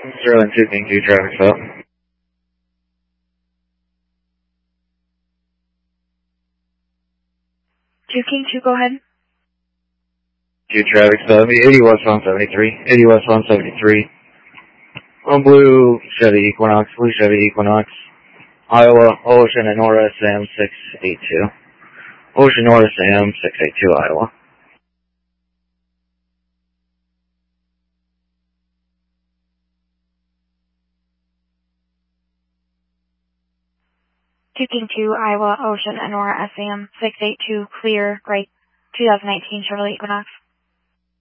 Sterling 2 King 2 traffic stop. 2 King 2, go ahead. 2 traffic stop, 80 West 173, 80 West 173. On blue Chevy Equinox, Iowa, Ocean and Norris Sam 682. Ocean Norris Sam 682, Iowa. 2 King 2, Iowa, Ocean, Enora, SAM 682, clear, gray, 2019 Chevrolet Equinox.